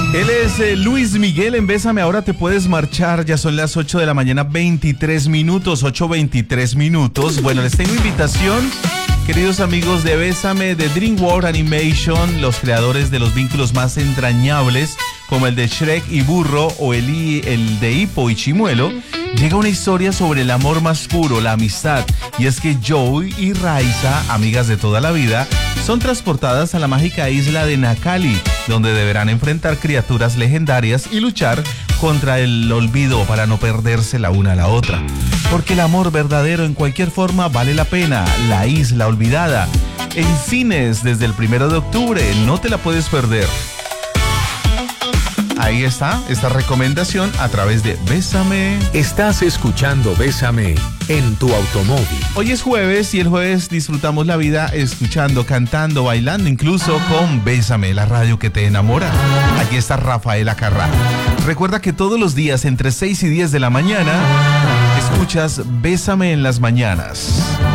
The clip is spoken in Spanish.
Él es Luis Miguel en Bésame, ahora te puedes marchar, ya son las 8 de la mañana, 23 minutos, 8:23 minutos. Bueno, les tengo invitación, queridos amigos de Bésame, de DreamWorks Animation, los creadores de los vínculos más entrañables, como el de Shrek y Burro o el de Hippo y Chimuelo. Llega una historia sobre el amor más puro, la amistad, y es que Joey y Raiza, amigas de toda la vida, son transportadas a la mágica isla de Nakali, donde deberán enfrentar criaturas legendarias y luchar contra el olvido para no perderse la una a la otra. Porque el amor verdadero en cualquier forma vale la pena. La isla olvidada, en cines desde el 1 de octubre, no te la puedes perder. Ahí está, esta recomendación a través de Bésame. Estás escuchando Bésame en tu automóvil. Hoy es jueves y el jueves disfrutamos la vida escuchando, cantando, bailando, incluso con Bésame, la radio que te enamora. Aquí está Rafaela Carrá. Recuerda que todos los días entre 6 y 10 de la mañana escuchas Bésame en las mañanas.